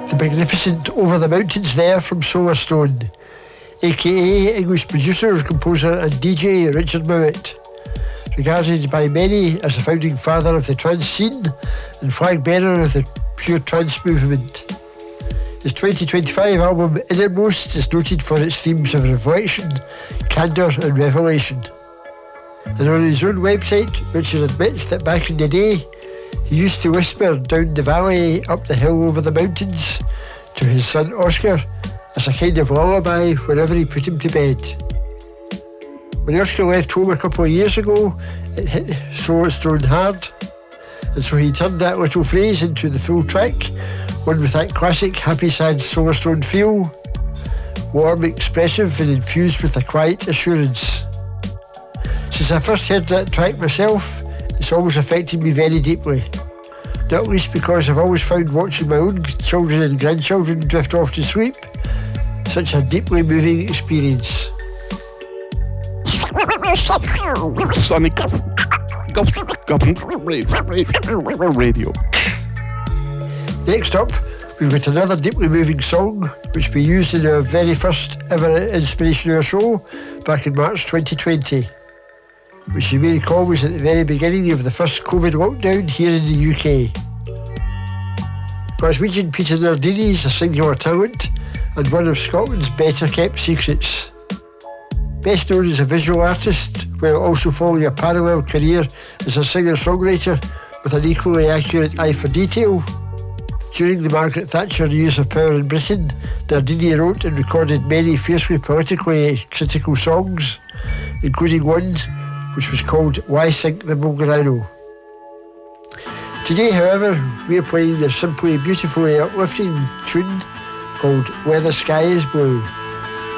The magnificent Over the Mountains there from Solarstone, aka English producer, composer and DJ Richard Mowat, regarded by many as the founding father of the trance scene and flag bearer of the pure trance movement. His 2025 album Innermost is noted for its themes of reflection, candour and revelation. And on his own website, Richard admits that back in the day, he used to whisper down the valley, up the hill, over the mountains to his son Oscar as a kind of lullaby whenever he put him to bed. When Oscar left home a couple of years ago, it hit Solarstone hard, and so he turned that little phrase into the full track, one with that classic happy sad Solarstone feel, warm, expressive and infused with a quiet assurance. Since I first heard that track myself, it's always affected me very deeply. Not least because I've always found watching my own children and grandchildren drift off to sleep such a deeply moving experience. Sonic Radio. Next up, we've got another deeply moving song which we used in our very first ever Inspiration Hour show back in March 2020, which you may recall was at the very beginning of the first COVID lockdown here in the UK. Glaswegian Peter Nardini is a singular talent and one of Scotland's better kept secrets. Best known as a visual artist, while also following a parallel career as a singer-songwriter with an equally accurate eye for detail. During the Margaret Thatcher years of power in Britain, Nardini wrote and recorded many fiercely politically critical songs, including one which was called Why Sink the Mulgirano. Today, however, we are playing the simply beautifully uplifting tune called Where the Sky is Blue.